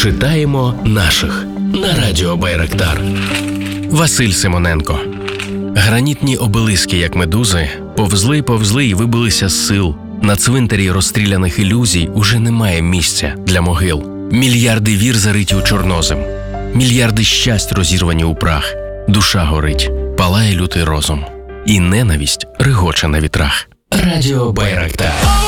Читаємо наших на радіо Байрактар. Василь Симоненко. Гранітні обелиски, як медузи, повзли і вибилися з сил. На цвинтарі розстріляних ілюзій уже немає місця для могил. Мільярди вір зариті у чорнозем. Мільярди щасть розірвані у прах. Душа горить, палає лютий розум. І ненависть регоче на вітрах. Радіо Байрактар.